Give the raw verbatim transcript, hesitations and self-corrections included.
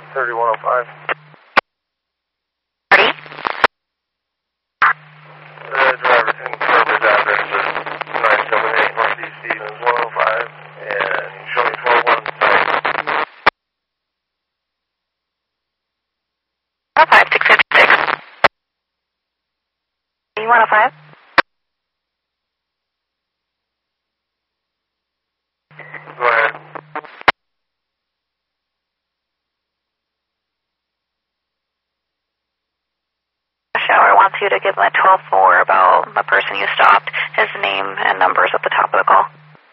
thirty-one oh five. Ready? The driver confirmed his address is nine seven eight Northeast Stevens, one oh five, and show me twelve one five. one oh five, six fifty-six. one oh five? Go ahead. Shower wants you to give him a twelve four about the person you stopped, his name and numbers at the top of the call.